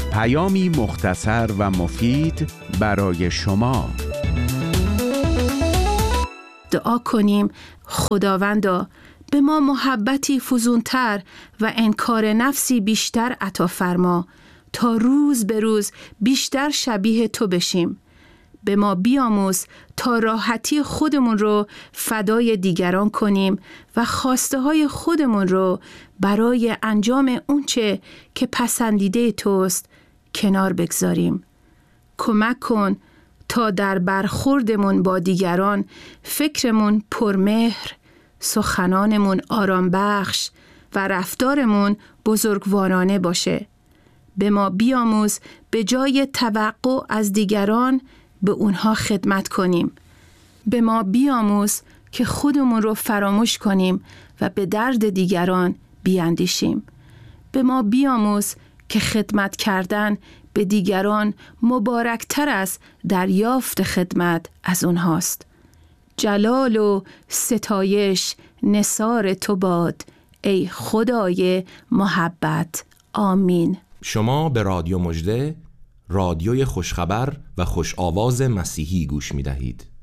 پیامی مختصر و مفید برای شما. دعا کنیم خداوندا به ما محبتی فزونتر و انکار نفسی بیشتر عطا فرما تا روز به روز بیشتر شبیه تو بشیم. به ما بیاموز تا راحتی خودمون رو فدای دیگران کنیم و خواسته های خودمون رو برای انجام اونچه که پسندیده توست کنار بگذاریم. کمک کن تا در برخوردمون با دیگران فکرمون پرمهر، سخنانمون آرام بخش و رفتارمون بزرگوارانه باشه. به ما بیاموز به جای توقع از دیگران به اونها خدمت کنیم. به ما بیاموز که خودمون رو فراموش کنیم و به درد دیگران بیاندیشیم. به ما بیاموز که خدمت کردن به دیگران مبارکتر از دریافت خدمت از اونهاست. جلال و ستایش نثار تو باد ای خدای محبت. آمین. شما به رادیو مژده، رادیوی خوشخبر و خوش آواز مسیحی گوش می دهید.